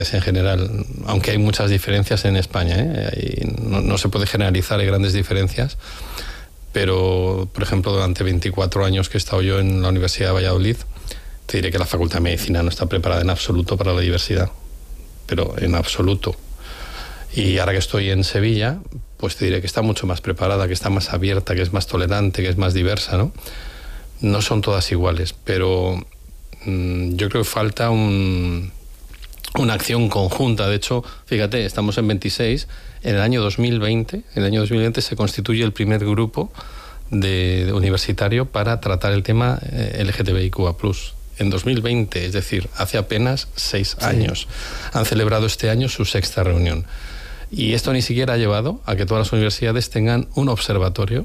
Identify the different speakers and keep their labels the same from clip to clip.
Speaker 1: en general, aunque hay muchas diferencias en España, no se puede generalizar, hay grandes diferencias, pero, por ejemplo, durante 24 años que he estado yo en la Universidad de Valladolid, te diré que la Facultad de Medicina no está preparada en absoluto para la diversidad, pero en absoluto. Y ahora que estoy en Sevilla, pues te diré que está mucho más preparada, que está más abierta, que es más tolerante, que es más diversa, ¿no? No son todas iguales, pero yo creo que falta una acción conjunta. De hecho, fíjate, estamos en 26, en el año 2020 se constituye el primer grupo de universitario para tratar el tema LGTBIQA+. En 2020, es decir, hace apenas 6 años. Han celebrado este año su 6ª reunión. Y esto ni siquiera ha llevado a que todas las universidades tengan un observatorio,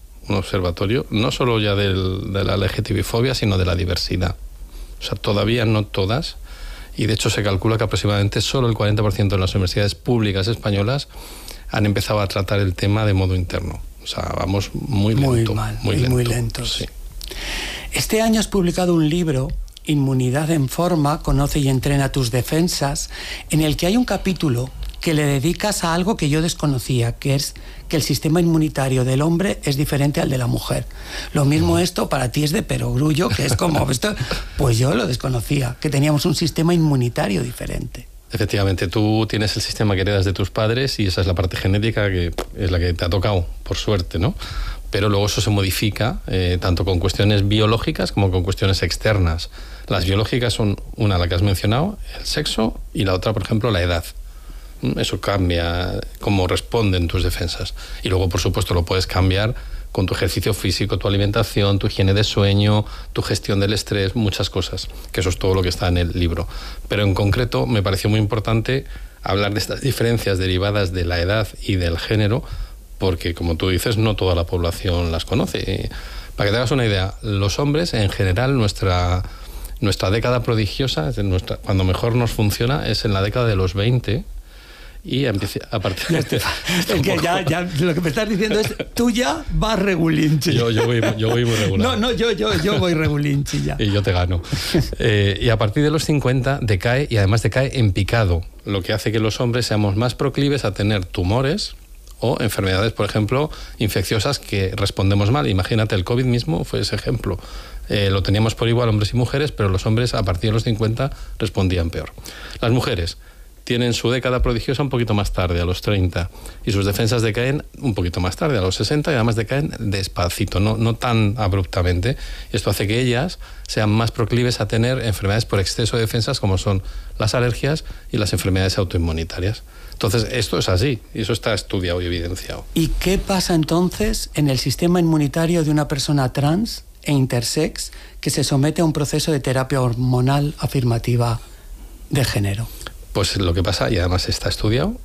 Speaker 1: no solo ya de la LGTBI-fobia, sino de la diversidad. O sea, todavía no todas, y de hecho se calcula que aproximadamente solo el 40% de las universidades públicas españolas han empezado a tratar el tema de modo interno. O sea, vamos muy lento.
Speaker 2: Muy lentos.
Speaker 1: Sí.
Speaker 2: Este año has publicado un libro, Inmunidad en Forma, conoce y entrena tus defensas, en el que hay un capítulo que le dedicas a algo que yo desconocía, que es que el sistema inmunitario del hombre es diferente al de la mujer. Lo mismo esto para ti es de perogrullo, que es como esto, pues yo lo desconocía, que teníamos un sistema inmunitario diferente.
Speaker 1: Efectivamente, tú tienes el sistema que heredas de tus padres y esa es la parte genética que es la que te ha tocado, por suerte, ¿no? Pero luego eso se modifica tanto con cuestiones biológicas como con cuestiones externas. Las biológicas son una, la que has mencionado, el sexo, y la otra, por ejemplo, la edad. Eso cambia cómo responden tus defensas. Y luego, por supuesto, lo puedes cambiar con tu ejercicio físico, tu alimentación, tu higiene de sueño, tu gestión del estrés, muchas cosas, que eso es todo lo que está en el libro. Pero en concreto me pareció muy importante hablar de estas diferencias derivadas de la edad y del género, porque, como tú dices, no toda la población las conoce. Para que te hagas una idea, los hombres, en general, nuestra década prodigiosa, cuando mejor nos funciona, es en la década de los 20, y a partir de...
Speaker 2: Es que ya lo que me estás diciendo es, tú ya vas regulinchi.
Speaker 1: Yo voy muy regular.
Speaker 2: No, yo voy regulinchi ya.
Speaker 1: Y yo te gano. Y a partir de los 50 decae, y además decae en picado, lo que hace que los hombres seamos más proclives a tener tumores o enfermedades, por ejemplo, infecciosas que respondemos mal. Imagínate, el COVID mismo fue ese ejemplo. Lo teníamos por igual hombres y mujeres, pero los hombres a partir de los 50 respondían peor. Las mujeres tienen su década prodigiosa un poquito más tarde, a los 30, y sus defensas decaen un poquito más tarde, a los 60, y además decaen despacito, no tan abruptamente. Esto hace que ellas sean más proclives a tener enfermedades por exceso de defensas, como son las alergias y las enfermedades autoinmunitarias. Entonces, esto es así, y eso está estudiado y evidenciado.
Speaker 2: ¿Y qué pasa entonces en el sistema inmunitario de una persona trans e intersex que se somete a un proceso de terapia hormonal afirmativa de género?
Speaker 1: Pues lo que pasa, y además está estudiado,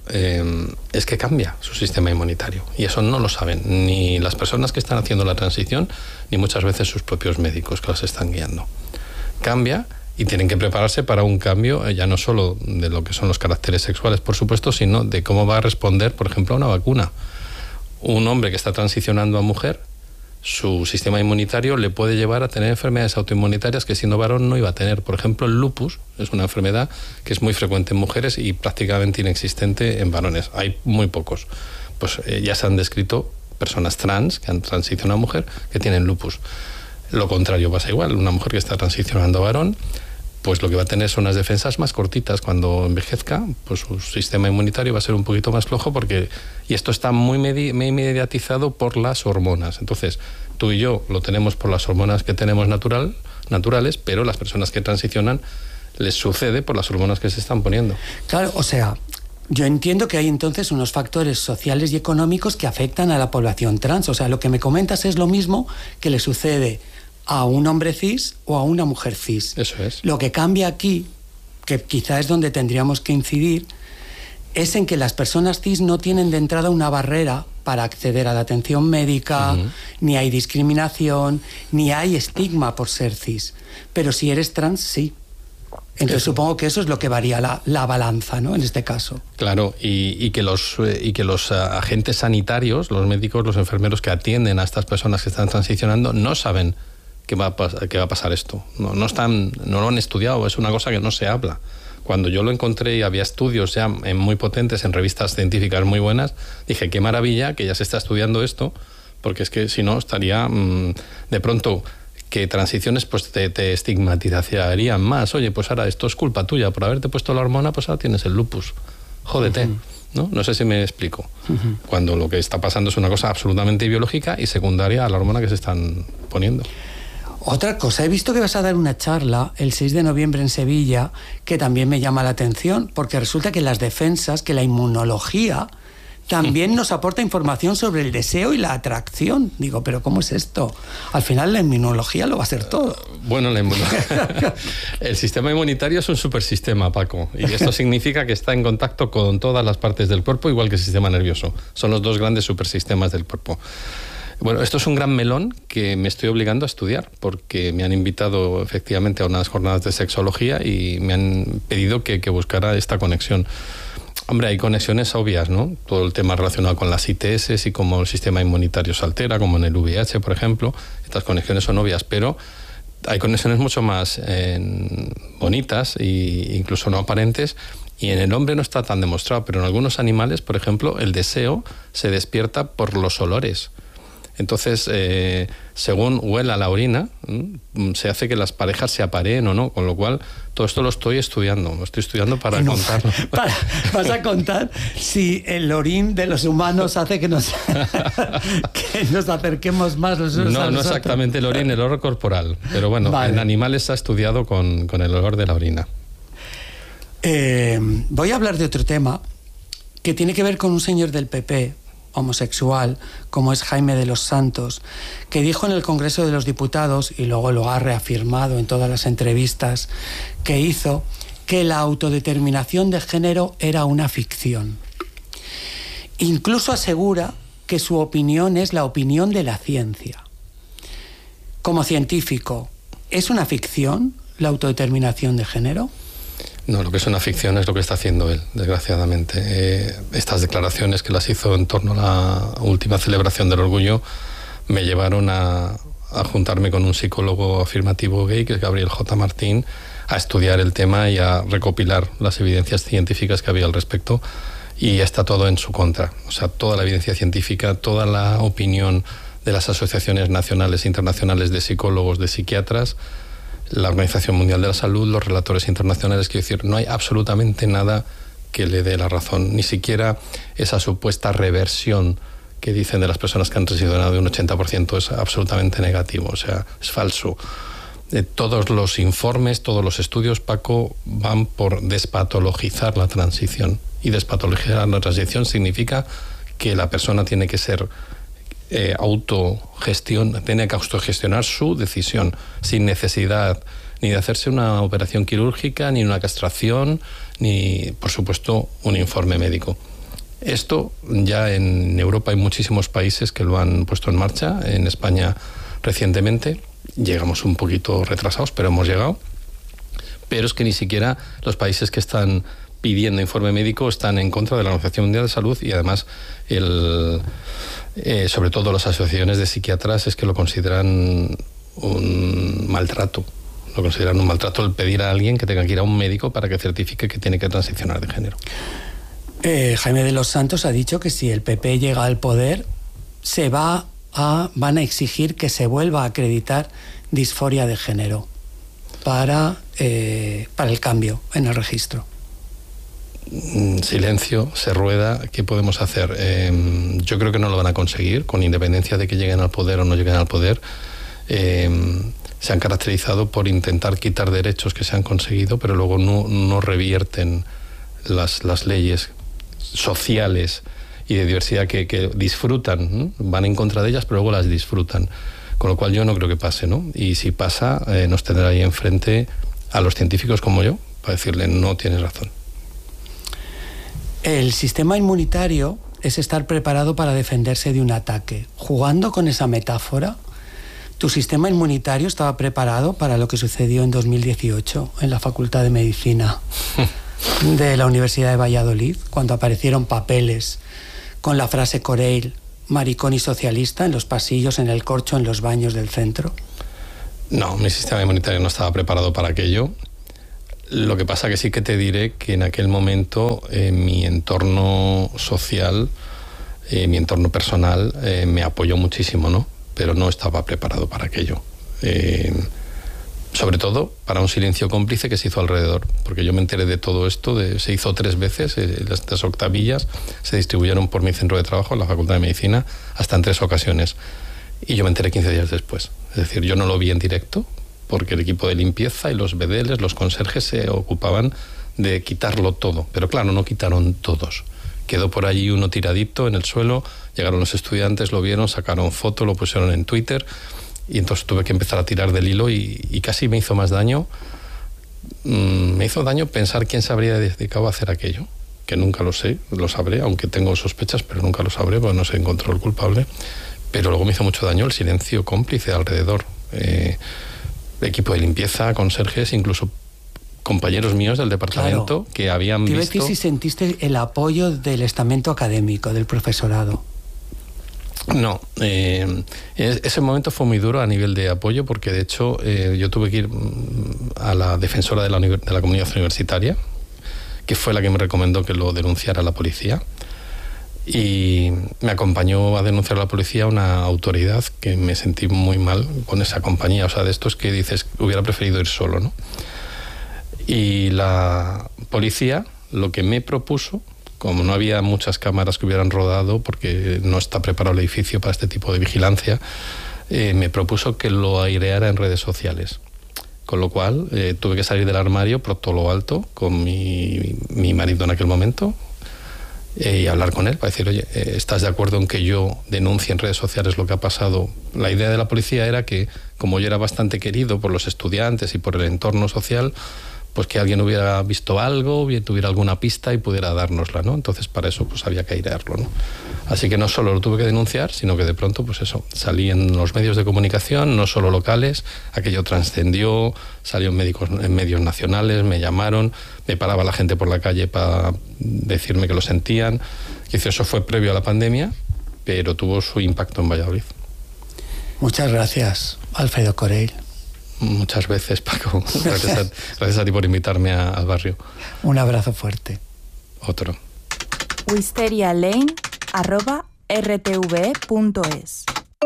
Speaker 1: es que cambia su sistema inmunitario. Y eso no lo saben ni las personas que están haciendo la transición, ni muchas veces sus propios médicos que los están guiando. Cambia y tienen que prepararse para un cambio, ya no solo de lo que son los caracteres sexuales, por supuesto, sino de cómo va a responder, por ejemplo, a una vacuna. Un hombre que está transicionando a mujer, su sistema inmunitario le puede llevar a tener enfermedades autoinmunitarias que siendo varón no iba a tener. Por ejemplo, el lupus es una enfermedad que es muy frecuente en mujeres y prácticamente inexistente en varones. Hay muy pocos. Pues ya se han descrito personas trans que han transicionado a mujer que tienen lupus. Lo contrario pasa igual. Una mujer que está transicionando a varón, pues lo que va a tener son unas defensas más cortitas. Cuando envejezca, pues su sistema inmunitario va a ser un poquito más flojo y esto está muy mediatizado por las hormonas. Entonces, tú y yo lo tenemos por las hormonas que tenemos naturales, pero las personas que transicionan les sucede por las hormonas que se están poniendo.
Speaker 2: Claro, o sea, yo entiendo que hay entonces unos factores sociales y económicos que afectan a la población trans. O sea, lo que me comentas es lo mismo que le sucede a un hombre cis o a una mujer cis.
Speaker 1: Eso es.
Speaker 2: Lo que cambia aquí, que quizá es donde tendríamos que incidir, es en que las personas cis no tienen de entrada una barrera para acceder a la atención médica, ni hay discriminación, ni hay estigma por ser cis. Pero si eres trans, sí. Entonces supongo que eso es lo que varía la balanza, ¿no? En este caso.
Speaker 1: Claro, y que los agentes sanitarios, los médicos, los enfermeros que atienden a estas personas que están transicionando, no saben que va a pasar esto. No lo han estudiado, es una cosa que no se habla. Cuando yo lo encontré y había estudios ya muy potentes en revistas científicas muy buenas, dije, qué maravilla que ya se está estudiando esto, porque es que si no estaría de pronto que transiciones pues te estigmatizarían más. Oye, pues ahora esto es culpa tuya por haberte puesto la hormona, pues ahora tienes el lupus. Jódete. No sé si me explico. Cuando lo que está pasando es una cosa absolutamente biológica y secundaria a la hormona que se están poniendo.
Speaker 2: Otra cosa, he visto que vas a dar una charla el 6 de noviembre en Sevilla, que también me llama la atención, porque resulta que las defensas, que la inmunología también nos aporta información sobre el deseo y la atracción. Digo, ¿pero cómo es esto? Al final la inmunología lo va a ser todo.
Speaker 1: Bueno, el sistema inmunitario es un supersistema, Paco, y esto significa que está en contacto con todas las partes del cuerpo, igual que el sistema nervioso. Son los dos grandes supersistemas del cuerpo. Bueno, esto es un gran melón que me estoy obligando a estudiar, porque me han invitado efectivamente a unas jornadas de sexología y me han pedido que buscara esta conexión. Hombre, hay conexiones obvias, ¿no? Todo el tema relacionado con las ITS y cómo el sistema inmunitario se altera, como en el VIH, por ejemplo. Estas conexiones son obvias, pero hay conexiones mucho más bonitas e incluso no aparentes, y en el hombre no está tan demostrado, pero en algunos animales, por ejemplo, el deseo se despierta por los olores. Entonces, según huela la orina, se hace que las parejas se apareen o no, con lo cual todo esto lo estoy estudiando para contarlo.
Speaker 2: Vas a contar si el orín de los humanos hace que nos acerquemos más los unos a los otros.
Speaker 1: No exactamente el orín, el olor corporal, pero bueno, vale. En animales se ha estudiado con el olor de la orina.
Speaker 2: Voy a hablar de otro tema que tiene que ver con un señor del PP, homosexual, como es Jaime de los Santos, que dijo en el Congreso de los Diputados, y luego lo ha reafirmado en todas las entrevistas que hizo, que la autodeterminación de género era una ficción. Incluso asegura que su opinión es la opinión de la ciencia. Como científico, ¿es una ficción la autodeterminación de género?
Speaker 1: No, lo que es una ficción es lo que está haciendo él, desgraciadamente. Estas declaraciones que las hizo en torno a la última celebración del orgullo me llevaron a juntarme con un psicólogo afirmativo gay, que es Gabriel J. Martín, a estudiar el tema y a recopilar las evidencias científicas que había al respecto, y está todo en su contra. O sea, toda la evidencia científica, toda la opinión de las asociaciones nacionales e internacionales de psicólogos, de psiquiatras, la Organización Mundial de la Salud, los relatores internacionales, quiero decir, no hay absolutamente nada que le dé la razón, ni siquiera esa supuesta reversión que dicen de las personas que han transicionado de un 80% es absolutamente negativo, o sea, es falso. Todos los informes, todos los estudios, Paco, van por despatologizar la transición, y despatologizar la transición significa que la persona tiene que ser tiene que autogestionar su decisión sin necesidad ni de hacerse una operación quirúrgica, ni una castración, ni, por supuesto, un informe médico. Esto ya en Europa hay muchísimos países que lo han puesto en marcha. En España recientemente llegamos un poquito retrasados, pero hemos llegado. Pero es que ni siquiera los países que están pidiendo informe médico están en contra de la Organización Mundial de Salud, y además sobre todo las asociaciones de psiquiatras es que lo consideran un maltrato. Lo consideran un maltrato el pedir a alguien que tenga que ir a un médico para que certifique que tiene que transicionar de género.
Speaker 2: Jaime de los Santos ha dicho que si el PP llega al poder, van a exigir que se vuelva a acreditar disforia de género para el cambio en el registro.
Speaker 1: Silencio, se rueda. ¿Qué podemos hacer? Yo creo que no lo van a conseguir, con independencia de que lleguen al poder o no lleguen al poder. Se han caracterizado por intentar quitar derechos que se han conseguido, pero luego no revierten las leyes sociales y de diversidad que disfrutan, van en contra de ellas, pero luego las disfrutan. Con lo cual yo no creo que pase, ¿no? Y si pasa, nos tendrá ahí enfrente a los científicos como yo, para decirle, no tienes razón.
Speaker 2: El sistema inmunitario es estar preparado para defenderse de un ataque. Jugando con esa metáfora, ¿tu sistema inmunitario estaba preparado para lo que sucedió en 2018 en la Facultad de Medicina de la Universidad de Valladolid, cuando aparecieron papeles con la frase Coreil, maricón y socialista, en los pasillos, en el corcho, en los baños del centro?
Speaker 1: No, mi sistema inmunitario no estaba preparado para aquello. Lo que pasa que sí que te diré que en aquel momento mi entorno social, mi entorno personal me apoyó muchísimo, ¿no? Pero no estaba preparado para aquello. Sobre todo para un silencio cómplice que se hizo alrededor, porque yo me enteré de todo esto, se hizo 3 veces, las octavillas se distribuyeron por mi centro de trabajo, la Facultad de Medicina, hasta en 3 ocasiones. Y yo me enteré 15 días después. Es decir, yo no lo vi en directo, porque el equipo de limpieza y los bedeles, los conserjes, se ocupaban de quitarlo todo. Pero claro, no quitaron todos. Quedó por allí uno tiradito en el suelo, llegaron los estudiantes, lo vieron, sacaron foto, lo pusieron en Twitter, y entonces tuve que empezar a tirar del hilo y casi me hizo más daño. Me hizo daño pensar quién se habría dedicado a hacer aquello, que nunca lo sé, lo sabré, aunque tengo sospechas, pero nunca lo sabré, porque no se encontró el culpable. Pero luego me hizo mucho daño el silencio cómplice alrededor. Equipo de limpieza, conserjes, incluso compañeros míos del departamento, claro, que habían visto...
Speaker 2: Te iba a decir si sentiste el apoyo del estamento académico, del profesorado.
Speaker 1: No, ese momento fue muy duro a nivel de apoyo, porque de hecho yo tuve que ir a la defensora de la comunidad universitaria, que fue la que me recomendó que lo denunciara a la policía, y me acompañó a denunciar a la policía una autoridad que me sentí muy mal con esa compañía, o sea, de estos que dices, hubiera preferido ir solo, ¿no? Y la policía lo que me propuso, como no había muchas cámaras que hubieran rodado, porque no está preparado el edificio para este tipo de vigilancia, me propuso que lo aireara en redes sociales. Con lo cual tuve que salir del armario por todo lo alto con mi marido en aquel momento y hablar con él para decir, oye, ¿estás de acuerdo en que yo denuncie en redes sociales lo que ha pasado? La idea de la policía era que, como yo era bastante querido por los estudiantes y por el entorno social, pues que alguien hubiera visto algo, tuviera alguna pista y pudiera dárnosla, ¿no? Entonces para eso pues había que airearlo, ¿no? Así que no solo lo tuve que denunciar, sino que de pronto pues eso, salí en los medios de comunicación, no solo locales, aquello trascendió, salió en medios nacionales, me llamaron, me paraba la gente por la calle para decirme que lo sentían. Eso fue previo a la pandemia, pero tuvo su impacto en Valladolid.
Speaker 2: Muchas gracias, Alfredo Corell.
Speaker 1: Muchas veces, Paco. Gracias a ti por invitarme al barrio.
Speaker 2: Un abrazo fuerte.
Speaker 1: Otro.
Speaker 3: wisterialane@rtve.es.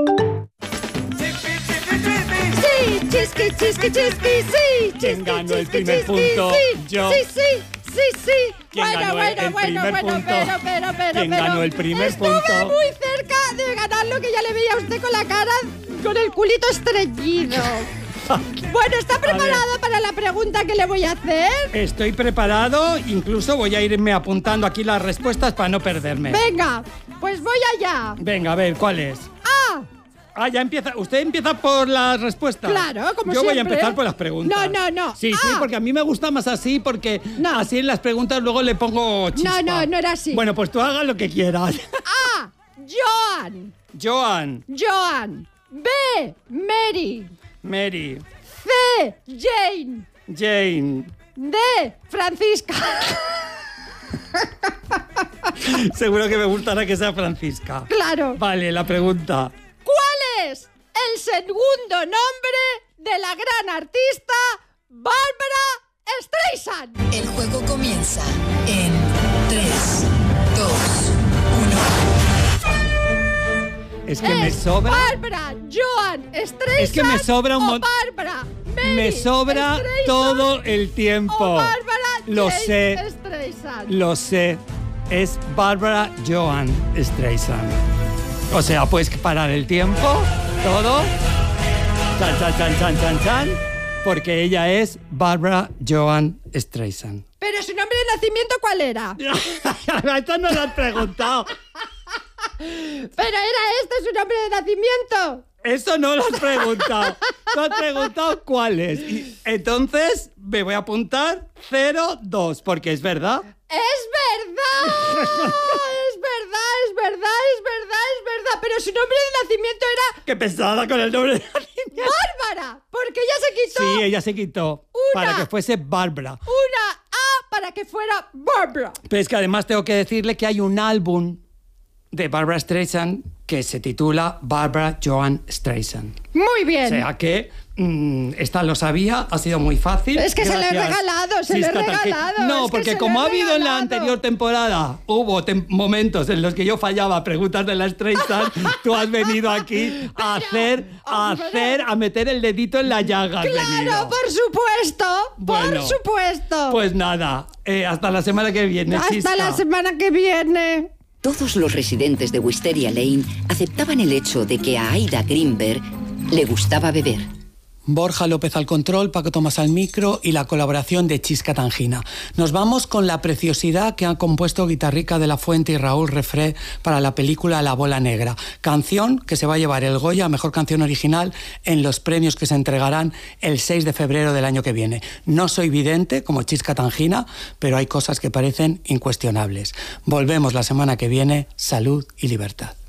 Speaker 4: Sí, chisqui, chisqui, chisqui, sí.
Speaker 2: ¿Quién ganó el primer punto? Yo.
Speaker 4: Sí.
Speaker 2: ¿Quién ganó el primer punto? ¿Quién ganó el primer punto?
Speaker 4: Estuve muy cerca de ganarlo, que ya le veía a usted con la cara, con el culito estreñido. Bueno, ¿está preparado para la pregunta que le voy a hacer?
Speaker 2: Estoy preparado, incluso voy a irme apuntando aquí las respuestas para no perderme.
Speaker 4: Venga, pues voy allá.
Speaker 2: Venga, a ver, ¿cuál es? Ya empieza. ¿Usted empieza por las respuestas?
Speaker 4: Claro, como
Speaker 2: Yo
Speaker 4: siempre.
Speaker 2: voy a empezar por las preguntas.
Speaker 4: No.
Speaker 2: Sí, porque a mí me gusta más así, porque así en las preguntas luego le pongo chispa.
Speaker 4: No era así.
Speaker 2: Bueno, pues tú hagas lo que quieras.
Speaker 4: A, Joan. B, Mary. C, Jane. D, Francisca.
Speaker 2: Seguro que me gustará que sea Francisca.
Speaker 4: Claro.
Speaker 2: Vale, la pregunta.
Speaker 4: ¿Cuál es el segundo nombre de la gran artista Barbra Streisand?
Speaker 5: El juego comienza en 3, 2, 1.
Speaker 2: Es que me sobra.
Speaker 4: Barbra Joan Streisand.
Speaker 2: Es que me sobra un montón.
Speaker 4: Barbra Mary
Speaker 2: Me sobra
Speaker 4: Streisand,
Speaker 2: todo el tiempo.
Speaker 4: o Barbara
Speaker 2: Lo
Speaker 4: Jane
Speaker 2: sé.
Speaker 4: Streisand.
Speaker 2: Lo sé. Es Barbara Joan Streisand. O sea, puedes parar el tiempo, todo. Chan. Porque ella es Barbara Joan Streisand.
Speaker 4: ¿Pero su nombre de nacimiento cuál era?
Speaker 2: Esto no lo has preguntado.
Speaker 4: ¿Pero era este su nombre de nacimiento?
Speaker 2: Eso no lo has preguntado. Tú has preguntado cuál es. Y entonces me voy a apuntar 02, porque es verdad.
Speaker 4: ¡Es verdad! Pero su nombre de nacimiento era...
Speaker 2: ¡Qué pesada con el nombre de nacimiento!
Speaker 4: ¡Bárbara! Porque ella se quitó...
Speaker 2: Sí, ella se quitó. Para que fuese Bárbara.
Speaker 4: Una A para que fuera Barbara.
Speaker 2: Pero es que además tengo que decirle que hay un álbum de Barbra Streisand que se titula Barbra Joan Streisand.
Speaker 4: Muy bien.
Speaker 2: O sea que esta lo sabía, ha sido muy fácil.
Speaker 4: Es que
Speaker 2: Gracias.
Speaker 4: se lo he regalado,
Speaker 2: No,
Speaker 4: es que
Speaker 2: porque
Speaker 4: se
Speaker 2: como
Speaker 4: lo
Speaker 2: ha
Speaker 4: he
Speaker 2: habido en la
Speaker 4: regalado.
Speaker 2: anterior temporada, hubo momentos en los que yo fallaba preguntas de la Streisand, tú has venido aquí a meter el dedito en la llaga. has
Speaker 4: Claro,
Speaker 2: venido.
Speaker 4: por supuesto,
Speaker 2: Bueno,
Speaker 4: por supuesto.
Speaker 2: Pues nada, hasta la semana que viene.
Speaker 4: Hasta
Speaker 2: Sisca.
Speaker 4: la semana que viene.
Speaker 3: Todos los residentes de Wisteria Lane aceptaban el hecho de que a Aida Greenberg le gustaba beber.
Speaker 2: Borja López al control, Paco Tomás al micro y la colaboración de Chisca Tangina. Nos vamos con la preciosidad que han compuesto Guitarrica de la Fuente y Raúl Refré para la película La Bola Negra. Canción que se va a llevar el Goya a Mejor Canción Original en los premios que se entregarán el 6 de febrero del año que viene. No soy vidente como Chisca Tangina, pero hay cosas que parecen incuestionables. Volvemos la semana que viene. Salud y libertad.